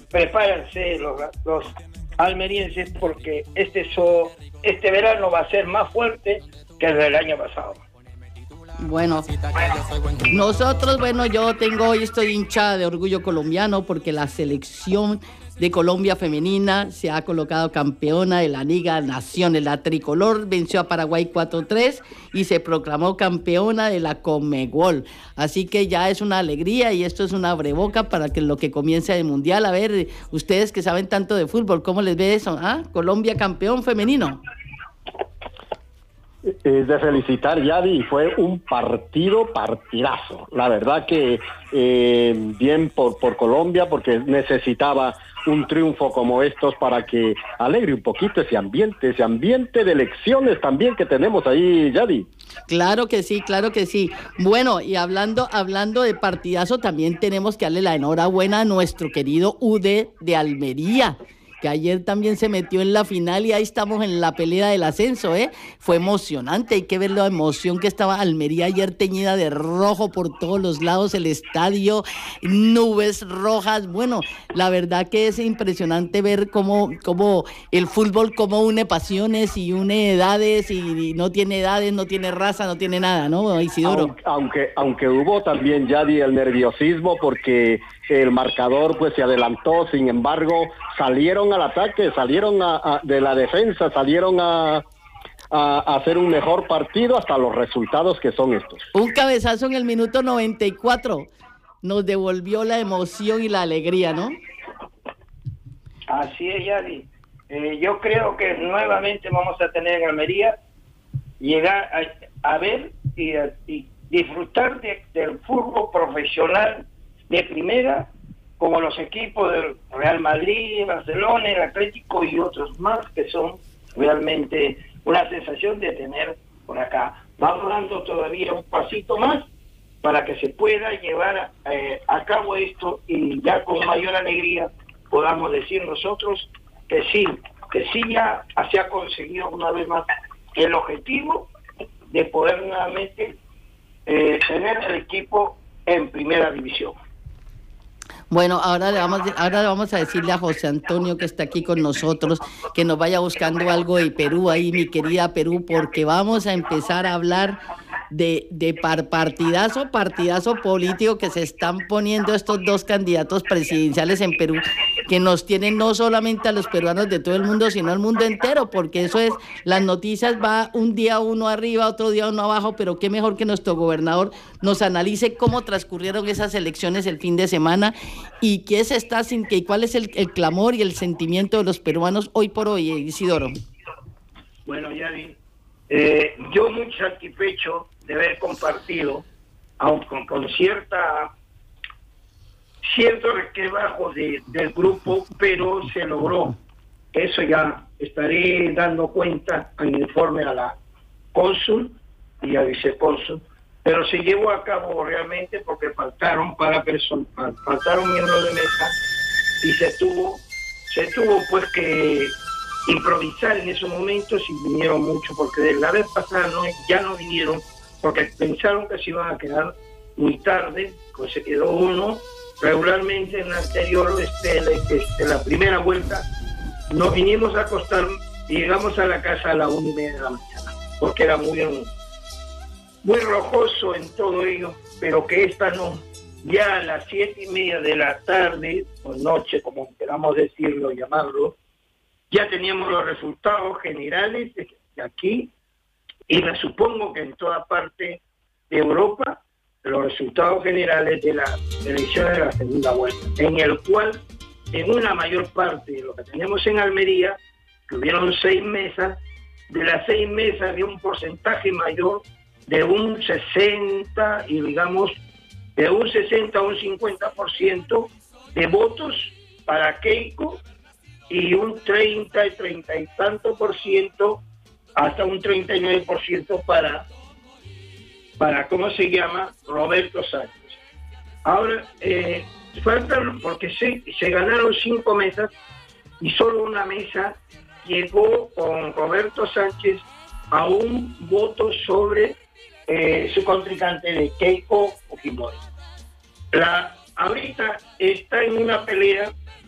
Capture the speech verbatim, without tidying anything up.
prepárense los, los almerienses porque este, so, este verano va a ser más fuerte que el del año pasado. Bueno, nosotros, bueno, yo tengo hoy estoy hinchada de orgullo colombiano porque la selección de Colombia femenina se ha colocado campeona de la Liga Naciones. La tricolor venció a Paraguay cuatro tres y se proclamó campeona de la Conmebol. Así que ya es una alegría y esto es una abreboca para que lo que comience el Mundial. A ver, ustedes que saben tanto de fútbol, ¿cómo les ve eso? ¿Ah? Colombia campeón femenino. Es de felicitar, Yadi, fue un partido partidazo. La verdad que eh, bien por, por Colombia, porque necesitaba un triunfo como estos para que alegre un poquito ese ambiente, ese ambiente de elecciones también que tenemos ahí, Yadi. Claro que sí, claro que sí. Bueno, y hablando, hablando de partidazo, también tenemos que darle la enhorabuena a nuestro querido U D de Almería, que ayer también se metió en la final y ahí estamos en la pelea del ascenso, ¿eh? Fue emocionante, hay que ver la emoción que estaba Almería ayer teñida de rojo por todos los lados, el estadio, nubes rojas, bueno, la verdad que es impresionante ver cómo, cómo el fútbol cómo une pasiones y une edades y no tiene edades, no tiene raza, no tiene nada, ¿no, Isidoro? Aunque, aunque, aunque hubo también, Yadi, el nerviosismo porque el marcador pues se adelantó, sin embargo, salieron al ataque, salieron a, a, de la defensa, salieron a, a, a hacer un mejor partido hasta los resultados que son estos. Un cabezazo en el minuto noventa y cuatro nos devolvió la emoción y la alegría, ¿no? Así es, Yadi. Eh, yo creo que nuevamente vamos a tener en Almería llegar a, a ver y, a, y disfrutar de, del fútbol profesional de primera, como los equipos del Real Madrid, Barcelona, el Atlético y otros más, que son realmente una sensación de tener por acá. Vamos dando todavía un pasito más para que se pueda llevar eh, a cabo esto y ya con mayor alegría podamos decir nosotros que sí, que sí ya se ha conseguido una vez más el objetivo de poder nuevamente eh, tener el equipo en primera división. Bueno, ahora le, vamos, ahora le vamos a decirle a José Antonio, que está aquí con nosotros, que nos vaya buscando algo de Perú ahí, mi querida Perú, porque vamos a empezar a hablar de, de par partidazo, partidazo político que se están poniendo estos dos candidatos presidenciales en Perú, que nos tienen no solamente a los peruanos de todo el mundo, sino al mundo entero, porque eso es, las noticias va un día uno arriba, otro día uno abajo, pero qué mejor que nuestro gobernador nos analice cómo transcurrieron esas elecciones el fin de semana y qué se está sin que cuál es el, el clamor y el sentimiento de los peruanos hoy por hoy, Isidoro. Bueno, Yadi, eh, yo muy satisfecho de haber compartido, aunque con, con cierta cierto requebrajo de, del grupo, pero se logró. Eso ya estaré dando cuenta en informe a la cónsul y al vicecónsul, pero se llevó a cabo realmente porque faltaron para person faltaron miembros de mesa y se tuvo se tuvo pues que improvisar en esos momentos y vinieron mucho porque de la vez pasada no, ya no vinieron porque pensaron que se iban a quedar muy tarde, pues se quedó uno. Regularmente en la anterior, este, este, la primera vuelta, nos vinimos a acostar y llegamos a la casa a la una y media de la mañana, porque era muy, muy rojoso en todo ello, pero que esta no. Ya a las siete y media de la tarde, o noche, como queramos decirlo, llamarlo, ya teníamos los resultados generales de aquí, y me supongo que en toda parte de Europa, los resultados generales de las elecciones de la segunda vuelta, en el cual, en una mayor parte de lo que tenemos en Almería, que hubieron seis mesas, de las seis mesas había un porcentaje mayor de un sesenta y digamos, de un sesenta a un cincuenta por ciento de votos para Keiko y un treinta y treinta y tanto por ciento, hasta un treinta y nueve por ciento para para, ¿cómo se llama? Roberto Sánchez. Ahora, eh, faltan, porque se, se ganaron cinco mesas y solo una mesa llegó con Roberto Sánchez a un voto sobre eh, su contrincante de Keiko Fujimori. La, ahorita está en una pelea